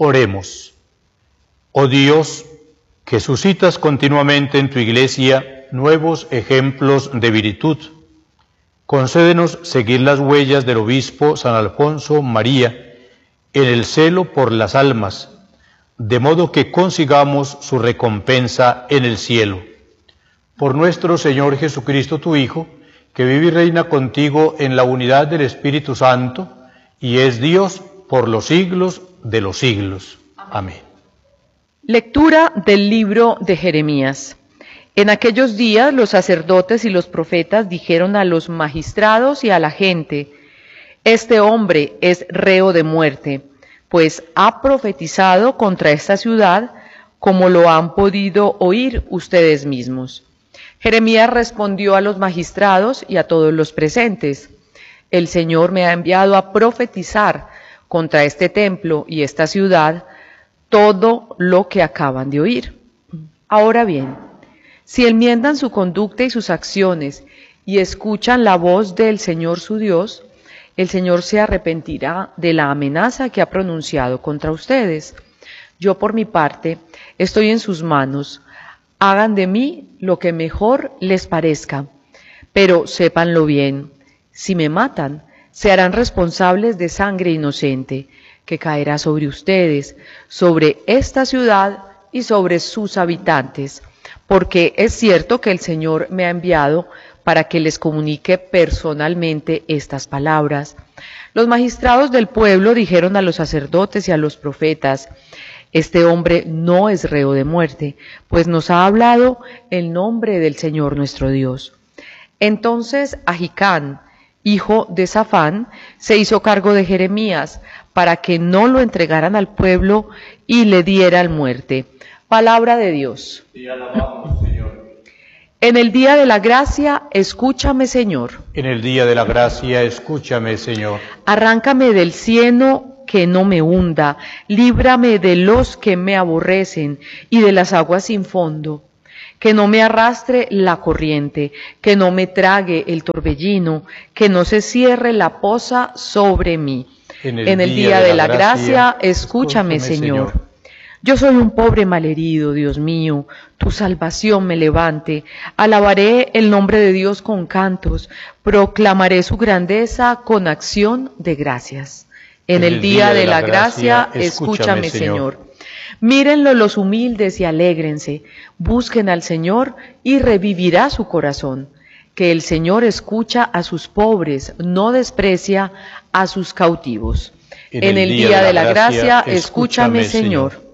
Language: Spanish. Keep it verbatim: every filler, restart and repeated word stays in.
Oremos. Oh Dios, que suscitas continuamente en tu Iglesia nuevos ejemplos de virtud, concédenos seguir las huellas del obispo San Alfonso María en el celo por las almas, de modo que consigamos su recompensa en el cielo. Por nuestro Señor Jesucristo, tu Hijo, que vive y reina contigo en la unidad del Espíritu Santo, y es Dios por los siglos de los siglos. Amén. Lectura del libro de Jeremías. En aquellos días los sacerdotes y los profetas dijeron a los magistrados y a la gente: este hombre es reo de muerte, pues ha profetizado contra esta ciudad, como lo han podido oír ustedes mismos. Jeremías respondió a los magistrados y a todos los presentes: el Señor me ha enviado a profetizar contra este templo y esta ciudad todo lo que acaban de oír. Ahora bien, si enmiendan su conducta y sus acciones y escuchan la voz del Señor su Dios, el Señor se arrepentirá de la amenaza que ha pronunciado contra ustedes. Yo por mi parte estoy en sus manos. Hagan de mí lo que mejor les parezca, pero sépanlo bien, si me matan, se harán responsables de sangre inocente, que caerá sobre ustedes, sobre esta ciudad y sobre sus habitantes, porque es cierto que el Señor me ha enviado para que les comunique personalmente estas palabras. Los magistrados del pueblo dijeron a los sacerdotes y a los profetas: este hombre no es reo de muerte, pues nos ha hablado el nombre del Señor nuestro Dios. Entonces Ahicam, hijo de Safán, se hizo cargo de Jeremías para que no lo entregaran al pueblo y le dieran muerte. Palabra de Dios. Te alabamos, Señor. En el día de la gracia, escúchame, Señor. En el día de la gracia, escúchame, Señor. Arráncame del cieno que no me hunda, líbrame de los que me aborrecen y de las aguas sin fondo. Que no me arrastre la corriente, que no me trague el torbellino, que no se cierre la poza sobre mí. En el, en el día, día de, de la gracia, gracia escúchame, escúchame, Señor. Señor. Yo soy un pobre malherido, Dios mío, tu salvación me levante. Alabaré el nombre de Dios con cantos, proclamaré su grandeza con acción de gracias. En, en el día, día de, de la, la gracia, gracia escúchame, Señor. Señor. Mírenlo los humildes y alégrense, busquen al Señor y revivirá su corazón. Que el Señor escucha a sus pobres, no desprecia a sus cautivos. En, en el día, día de la gracia, gracia escúchame, Señor. Señor.